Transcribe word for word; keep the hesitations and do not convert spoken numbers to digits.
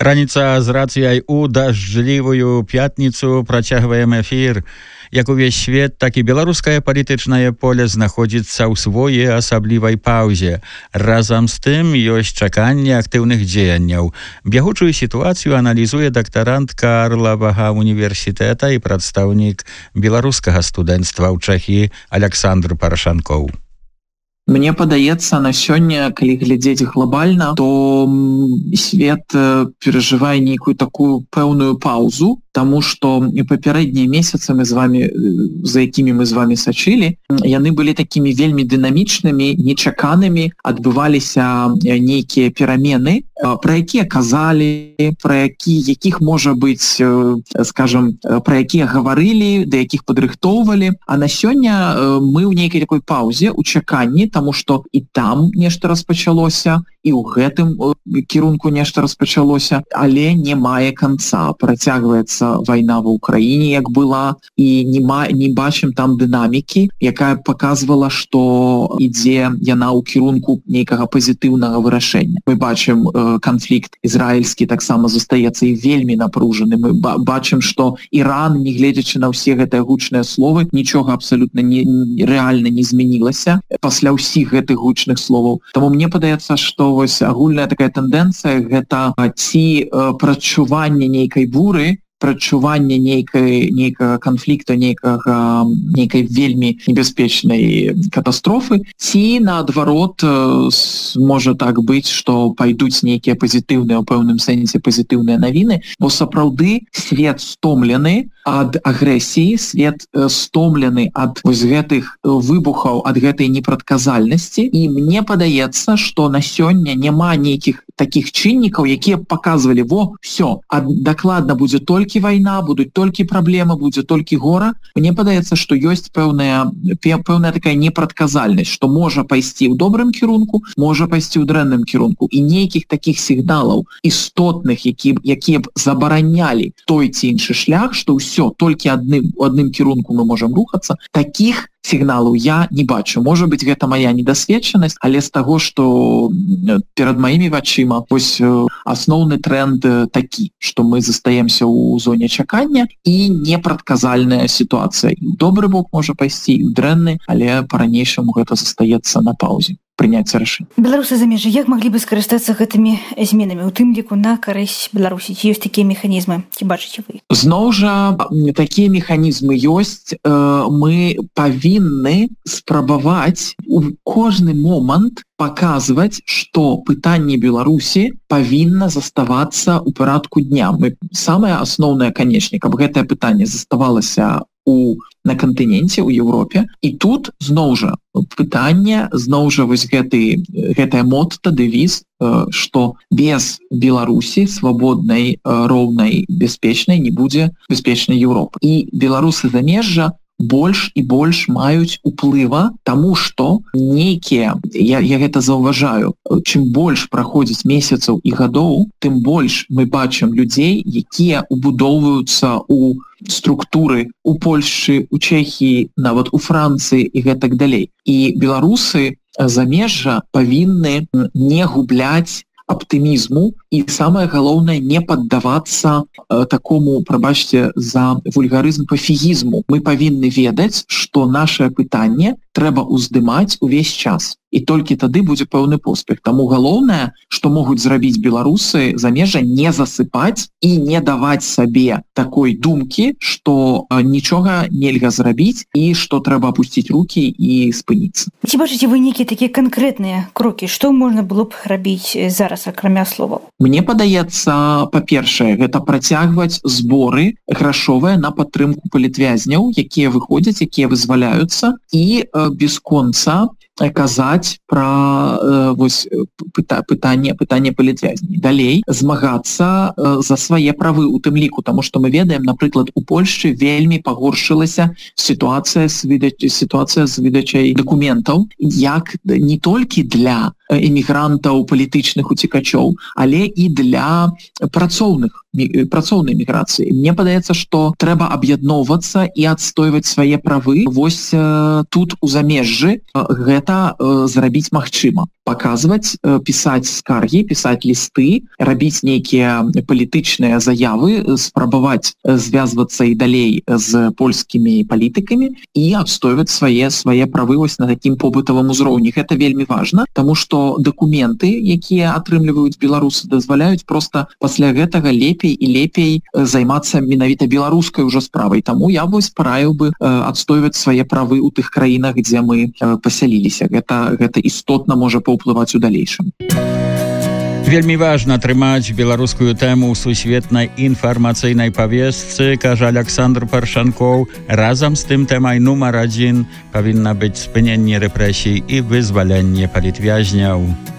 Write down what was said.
Раніца з рацыяй у дажджлівую пятніцу працягваем эфір. Як увесь свет, так і беларускае палітычнае поле знаходзіцца ў свае асаблівай паўзе. Разам з тым ёсць чаканне актыўных дзеянняў. Бягучую сітуацыю аналізуе дактарант Карлавага універсітэта і прадстаўнік беларускага студэнцтва ў Чэхіі Александр Парашанкоў. Мне падаецца, на сёння, калі глядзець глобальна, то свет перажывае нейкую такую пэўную паўзу, таму што папярэднія месяцы мы з вами, за якімі мы з вами сачылі, яны былі такімі вельмі дынамічнымі, нечаканымі, адбываліся нейкія перамены, пра якія казалі, пра які, якіх можа быць, скажем, пра якія гаварылі, да якіх падрыхтоўвалі. А на сёння мы ў нейкай такой паўзе, у чаканні, таму што і там нешта распачалося, і ў гэтым кірунку нешта распачалося, але не мае канца. Працягваецца вайна ва ўкраіне, як была, і не, ма, не бачым там дынамікі, якая паказвала, што ідзе яна ў кірунку нейкага пазітыўнага вырашэння. Мы бачым э, канфлікт ізраільскі таксама застаецца і вельмі напружаны. Мы ба бачым, што Іран, не гледзячы на ўсе гэтыя гучныя словы, нічога абсалютна не, рэальна не змянілася пасля ўсіх гэтых гучных словаў. Таму мне падаецца, што вось агульная такая тэндэнцыя гэта ці э, прачуванне нейкай буры, прачуванне нейкай нейкага канфлікта, нейкага нейкай вельмі небяспечнай катастрофы, ці наадварот можа так быць, што пайдуць нейкія пазітыўныя, у пэўным сэнсе пазітыўныя навіны, бо сапраўды свет стомлены ад агрэсіі, свет стомлены ад вось гэтых выбухаў, ад гэтай непрадказальнасці, і мне падаецца, што на сёння няма нейкіх такіх чыннікаў, якія паказвалі: во, всё, дакладна будзе толькі вайна, будуць толькі праблемы, будзе толькі гора. Мне падаецца, што ёсць пэўная, пэўная такая непрадказальнасць, што можа пайсці ў добрым кірунку, можа пайсці ў дрэнным кірунку. І нейкіх такіх сігналаў істотных, які, якія б забаранялі той ці іншы шлях, што ўсё, толькі адным, у адным кірунку мы можам рухацца, такіх сігналаў я не бачу. Можа быць, гэта мая недасведчанасць, але з таго, што перад маімі вачыма, вось асноўны тренд такі, што мы застаемся ў зоне чакання і непрадказальная сітуацыя. І ў добры бок можа пайсці, і ў дрэнны, але па-ранейшаму гэта застаецца на паўзе. Прыняцця рашэння. Беларусы замежжа як маглі бы скарыстацца гэтымі зменамі, у тым ліку на карысць Беларусі? Ці ёсць такія механізмы? Ці бачыце вы? Зноў жа, такія механізмы ёсць. Мы павінны спрабаваць у кожны момант паказваць, што пытанне Беларусі павінна заставацца ў парадку дня. Мы самае асноўнае, канечне, каб гэтае пытанне заставалася у на кантыненце, у Европе. І тут зноў жа пытанне, зноў жа вось гэты, гэтая мотта, дэвіз, што без Беларусі свабоднай, роўнай, бяспечнай не будзе бяспечнай Европы. І беларусы замежжа больш і больш маюць уплыва, таму што нейкія, я, я гэта заўважаю, чым больш праходзіць месяцаў і гадоў, тым больш мы бачым людзей, якія убудоўваюцца ў структуры у Польшчы, у Чэхіі, нават у Францыі і гэтак далей. І беларусы замежжа павінны не губляць аптымізму і самае галоўнае не паддавацца э, такому, прабачце за вульгарызм, пафігізму. Мы павінны ведаць, што нашае пытанне трэба ўздымаць увесь час. І толькі тады будзе пэўны поспех. Таму галоўнае, што могуць зрабіць беларусы замежжа, не засыпаць і не даваць сабе такой думкі, што э, нічога нельга зрабіць і што трэба апусціць рукі і спыніцца. Ці бачыце вы нейкія такія канкрэтныя крокі, што можна было б рабіць зараз, акрамя словаў? Мне падаецца, па-першае, гэта працягваць зборы грашовыя на падтрымку палітвязняў, якія выходзяць, якія вызваляюцца, і э, без конца казаць пра э, вось, пыта, пытанне, пытанне палітвязней. Далей змагацца э, за свае правы у тым ліку, таму што мы ведаем, напрыклад, у Польшчы вельмі пагоршылася сітуацыя з, выдач... сітуацыя з выдачай дакументаў, як не толькі для эмігрантаў, палітычных уцекачоў, але і для працоўных працоўнай міграцыі. Мне падаецца, што трэба аб'ядноўвацца і адстойваць свае правы. Вось э, тут у замежжы гэта э, зрабіць магчыма. паказваць, пісаць скаргі, пісаць лісты, рабіць нейкія палітычныя заявы, спрабаваць звязвацца і далей з польскімі палітыкамі і адстойваць свае свае правы вось на такім побытавым узроўні. Гэта вельмі важна, таму што дакументы, якія атрымліваюць беларусы, дазваляюць проста пасля гэтага лепей і лепей займацца менавіта беларускай ужо справай. Таму я вось параіў бы адстойваць свае правы ў тых краінах, дзе мы пасяліліся. Гэта, гэта істотна можа паўплываць у далейшым. Вельмі важна трымаць беларускую тэму ў сусветнай інфармацыйнай павестцы, кажа Александр Паршанкоў. Разам з тым тэмай нумар адзін павінна быць спыненне рэпрэсій і вызваленне палітвязняў.